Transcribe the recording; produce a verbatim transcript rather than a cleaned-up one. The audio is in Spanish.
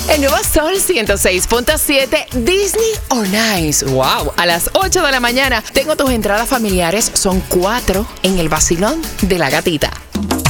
El nuevo Sol ciento seis punto siete, Disney on Ice. Wow, a las ocho de la mañana tengo tus entradas familiares, son cuatro en el vacilón de la gatita.